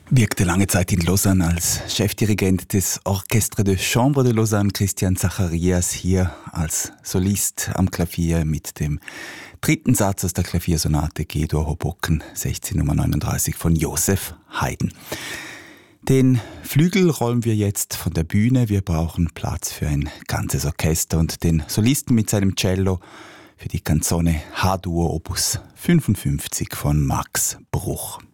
Wirkte lange Zeit in Lausanne als Chefdirigent des Orchestre de Chambre de Lausanne. Christian Zacharias hier als Solist am Klavier mit dem dritten Satz aus der Klaviersonate G-Dur Hoboken 16 Nummer 39 von Joseph Haydn. Den Flügel rollen wir jetzt von der Bühne. Wir brauchen Platz für ein ganzes Orchester und den Solisten mit seinem Cello für die Canzone H-Dur Opus 55 von Max Bruch.